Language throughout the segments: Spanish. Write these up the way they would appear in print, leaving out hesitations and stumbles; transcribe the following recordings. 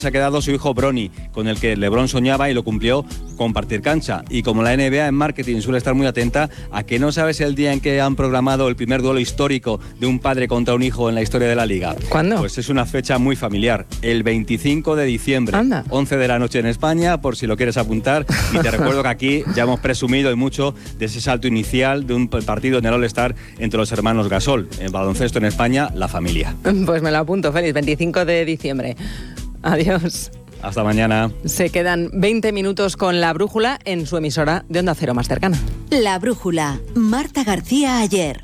Se ha quedado su hijo Bronny, con el que LeBron soñaba y lo cumplió, compartir cancha. Y como la NBA en marketing suele estar muy atenta, ¿a que no sabes el día en que han programado el primer duelo histórico de un padre contra un hijo en la historia de la Liga? ¿Cuándo? Pues es una fecha muy familiar, el 25 de diciembre, Anda. 11 de la noche en España, por si lo quieres apuntar. Y te recuerdo que aquí ya hemos presumido y mucho de ese salto inicial de un partido en el All-Star entre los hermanos Gasol. En baloncesto en España, la familia. Pues me lo apunto, Félix, 25 de diciembre. Adiós. Hasta mañana. Se quedan 20 minutos con La Brújula en su emisora de Onda Cero más cercana. La Brújula, Marta García Ayer.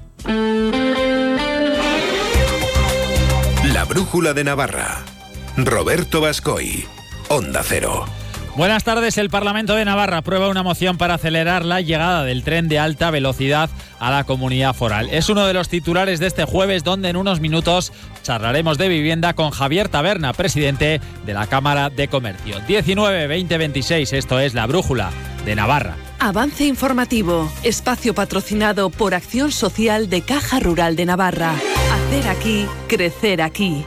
La Brújula de Navarra. Roberto Bascoy, Onda Cero. Buenas tardes. El Parlamento de Navarra aprueba una moción para acelerar la llegada del tren de alta velocidad a la comunidad foral. Es uno de los titulares de este jueves, donde en unos minutos charlaremos de vivienda con Javier Taberna, presidente de la Cámara de Comercio. 19-20-26, esto es La Brújula de Navarra. Avance informativo, espacio patrocinado por Acción Social de Caja Rural de Navarra. Hacer aquí, crecer aquí.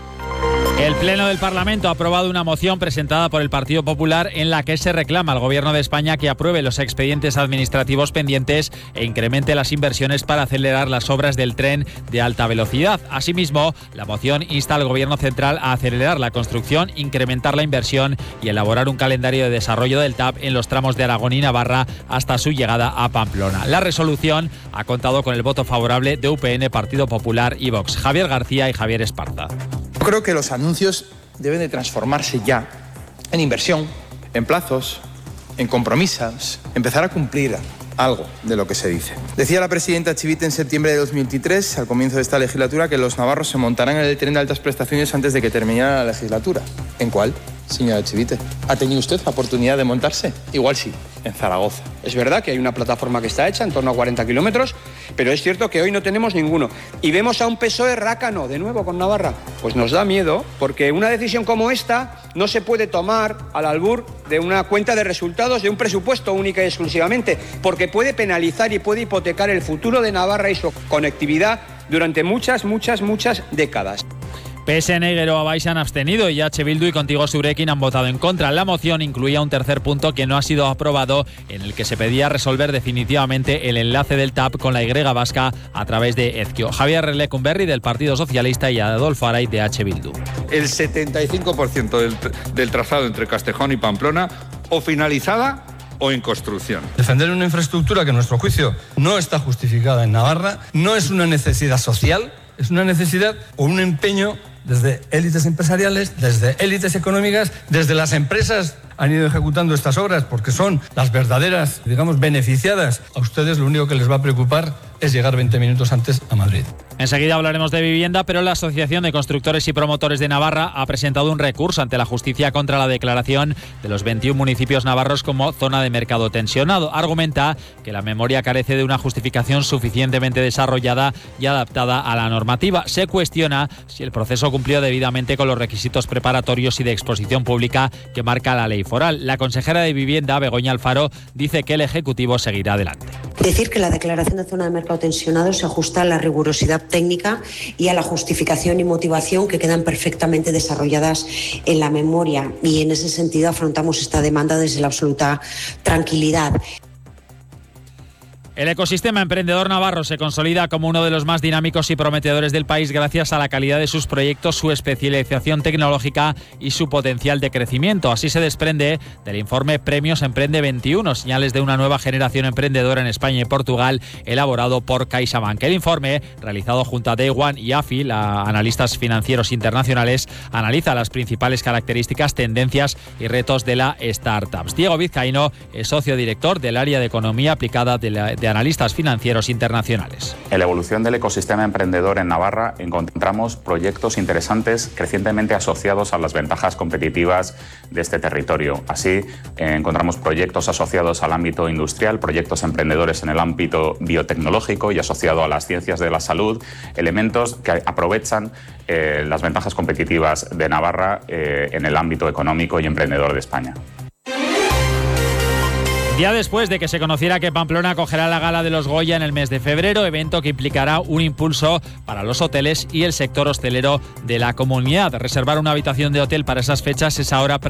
El Pleno del Parlamento ha aprobado una moción presentada por el Partido Popular en la que se reclama al Gobierno de España que apruebe los expedientes administrativos pendientes e incremente las inversiones para acelerar las obras del tren de alta velocidad. Asimismo, la moción insta al Gobierno central a acelerar la construcción, incrementar la inversión y elaborar un calendario de desarrollo del TAV en los tramos de Aragón y Navarra hasta su llegada a Pamplona. La resolución ha contado con el voto favorable de UPN, Partido Popular y Vox. Javier García y Javier Esparza. Yo creo que los anuncios deben de transformarse ya en inversión, en plazos, en compromisos, empezar a cumplir algo de lo que se dice. Decía la presidenta Chivite en septiembre de 2023, al comienzo de esta legislatura, que los navarros se montarán en el tren de altas prestaciones antes de que terminara la legislatura. ¿En cuál, señora Chivite? ¿Ha tenido usted la oportunidad de montarse? Igual sí, en Zaragoza. Es verdad que hay una plataforma que está hecha en torno a 40 kilómetros, pero es cierto que hoy no tenemos ninguno. Y vemos a un PSOE rácano, de nuevo con Navarra. Pues nos da miedo, porque una decisión como esta no se puede tomar al albur de una cuenta de resultados de un presupuesto única y exclusivamente, porque puede penalizar y puede hipotecar el futuro de Navarra y su conectividad durante muchas décadas. PSN y Geroa se han abstenido y H. Bildu y Contigo Zurekin han votado en contra. La moción incluía un tercer punto que no ha sido aprobado, en el que se pedía resolver definitivamente el enlace del TAP con la Y vasca a través de Ezkio. Javier Relecumberri, del Partido Socialista, y Adolfo Aray, de H. Bildu. El 75% del trazado entre Castejón y Pamplona o finalizada o en construcción. Defender una infraestructura que, a nuestro juicio, no está justificada en Navarra no es una necesidad social, es una necesidad o un empeño desde élites empresariales, desde élites económicas, desde las empresas han ido ejecutando estas obras porque son las verdaderas, digamos, beneficiadas. A ustedes lo único que les va a preocupar es llegar 20 minutos antes a Madrid. Enseguida hablaremos de vivienda, pero la Asociación de Constructores y Promotores de Navarra ha presentado un recurso ante la justicia contra la declaración de los 21 municipios navarros como zona de mercado tensionado. Argumenta que la memoria carece de una justificación suficientemente desarrollada y adaptada a la normativa. Se cuestiona si el proceso cumplió debidamente con los requisitos preparatorios y de exposición pública que marca la ley foral. La consejera de Vivienda, Begoña Alfaro, dice que el Ejecutivo seguirá adelante. Decir que la declaración de zona de mercado tensionado se ajusta a la rigurosidad técnica y a la justificación y motivación que quedan perfectamente desarrolladas en la memoria, y en ese sentido afrontamos esta demanda desde la absoluta tranquilidad. El ecosistema emprendedor navarro se consolida como uno de los más dinámicos y prometedores del país gracias a la calidad de sus proyectos, su especialización tecnológica y su potencial de crecimiento. Así se desprende del informe Premios Emprende 21, señales de una nueva generación emprendedora en España y Portugal, elaborado por CaixaBank. El informe, realizado junto a Day One y AFI, analistas financieros internacionales, analiza las principales características, tendencias y retos de la startups. Diego Vizcaíno es socio director del área de Economía Aplicada de Analistas Financieros Internacionales. En la evolución del ecosistema emprendedor en Navarra encontramos proyectos interesantes crecientemente asociados a las ventajas competitivas de este territorio. Así, encontramos proyectos asociados al ámbito industrial, proyectos emprendedores en el ámbito biotecnológico y asociado a las ciencias de la salud, elementos que aprovechan las ventajas competitivas de Navarra en el ámbito económico y emprendedor de España. Día después de que se conociera que Pamplona acogerá la gala de los Goya en el mes de febrero, evento que implicará un impulso para los hoteles y el sector hostelero de la comunidad. Reservar una habitación de hotel para esas fechas es ahora